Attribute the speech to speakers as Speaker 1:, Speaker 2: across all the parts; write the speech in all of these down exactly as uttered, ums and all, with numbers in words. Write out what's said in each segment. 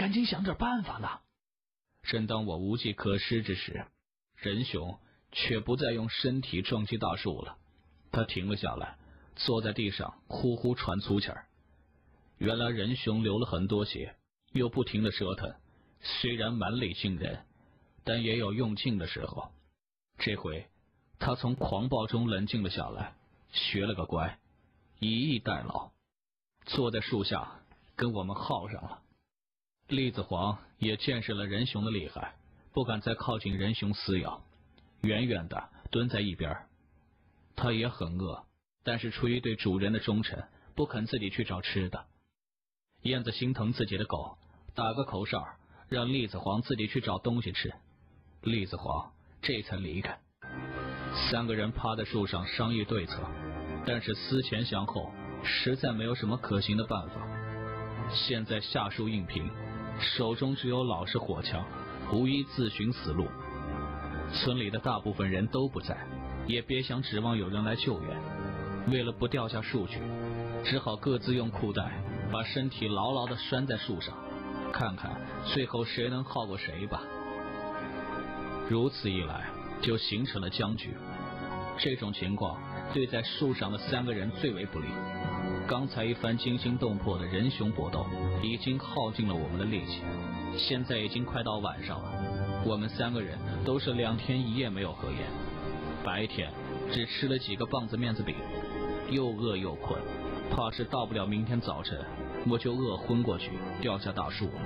Speaker 1: 赶紧想点办法呢。
Speaker 2: 正当我无计可施之时，仁雄却不再用身体撞击大树了，他停了下来，坐在地上呼呼喘粗气儿。原来仁雄流了很多血，又不停的折腾，虽然蛮力惊人，但也有用尽的时候。这回他从狂暴中冷静了下来，学了个乖，以逸待劳，坐在树下跟我们耗上了。栗子黄也见识了仁雄的厉害，不敢再靠近仁雄撕咬，远远的蹲在一边。他也很饿，但是出于对主人的忠诚，不肯自己去找吃的。燕子心疼自己的狗，打个口哨让栗子黄自己去找东西吃。栗子黄这才离开。三个人趴在树上商议对策，但是思前想后，实在没有什么可行的办法。现在下树应平，手中只有老式火枪，无一自寻死路。村里的大部分人都不在，也别想指望有人来救援。为了不掉下树去，只好各自用裤带把身体牢牢地拴在树上，看看最后谁能耗过谁吧。如此一来，就形成了僵局。这种情况对在树上的三个人最为不利。刚才一番惊心动魄的人熊搏斗已经耗尽了我们的力气，现在已经快到晚上了。我们三个人都是两天一夜没有合眼，白天只吃了几个棒子面子饼，又饿又困，怕是到不了明天早晨我就饿昏过去，掉下大树了。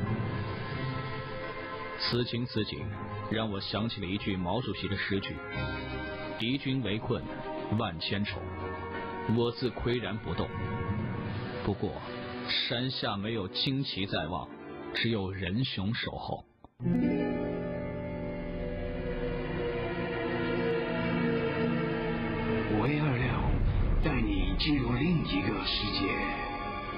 Speaker 2: 此情此景让我想起了一句毛主席的诗句：敌军围困万千重，我自岿然不动。不过山下没有旌旗在望，只有人熊守候。
Speaker 3: 五 A 二六带你进入另一个世界。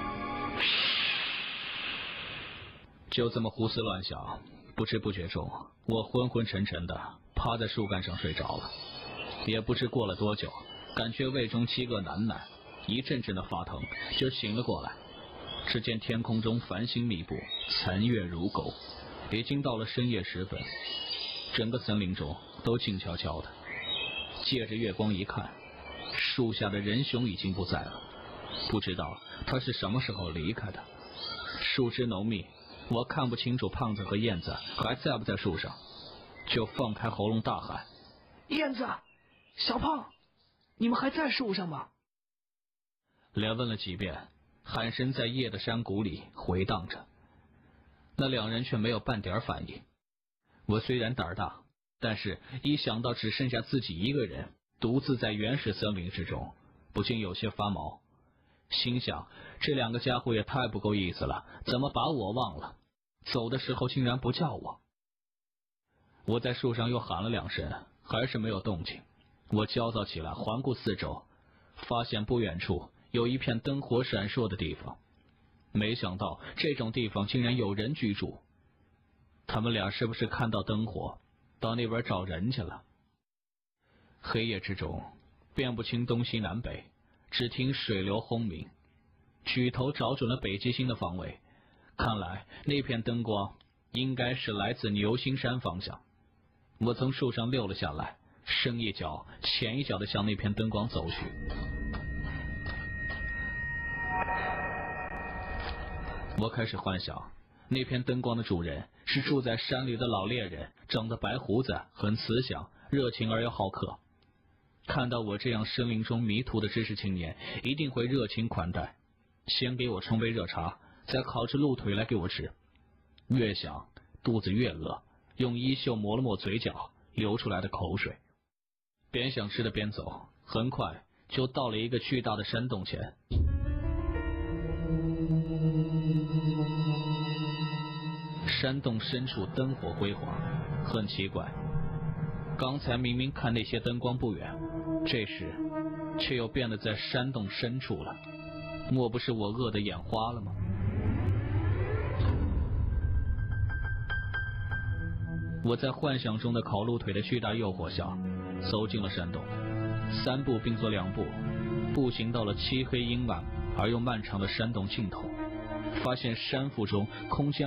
Speaker 2: 就这么胡思乱想，不知不觉中我昏昏沉沉的趴在树干上睡着了。也不知过了多久，感觉胃中饥饿难耐，一阵阵的发疼，就醒了过来。只见天空中繁星密布，残月如钩，已经到了深夜时分，整个森林中都静悄悄的。借着月光一看，树下的人熊已经不在了，不知道他是什么时候离开的。树枝浓密，我看不清楚胖子和燕子还在不在树上，就放开喉咙大喊：
Speaker 1: 燕子，小胖，你们还在树上吗？
Speaker 2: 连问了几遍，喊声在夜的山谷里回荡着，那两人却没有半点反应。我虽然胆大，但是一想到只剩下自己一个人独自在原始森林之中，不禁有些发毛，心想这两个家伙也太不够意思了，怎么把我忘了，走的时候竟然不叫我。我在树上又喊了两声，还是没有动静。我焦躁起来，环顾四周，发现不远处有一片灯火闪烁的地方。没想到这种地方竟然有人居住，他们俩是不是看到灯火到那边找人去了？黑夜之中辨不清东西南北，只听水流轰鸣，举头找准了北极星的方位，看来那片灯光应该是来自牛心山方向。我从树上溜了下来，深一脚浅一脚的向那片灯光走去。我开始幻想那片灯光的主人是住在山里的老猎人，长得白胡子，很慈祥，热情而又好客。看到我这样森林中迷途的知识青年，一定会热情款待，先给我冲杯热茶，再烤只鹿腿来给我吃。越想肚子越饿，用衣袖抹了抹嘴角流出来的口水，边想吃的边走，很快就到了一个巨大的山洞前。山洞深处灯火辉煌，很奇怪，刚才明明看那些灯光不远，这时却又变得在山洞深处了，莫不是我饿得眼花了吗？我在幻想中的烤鹿腿的巨大诱惑下走进了山洞，三步并作两步，步行到了漆黑阴暗而又漫长的山洞尽头，发现山腹中空间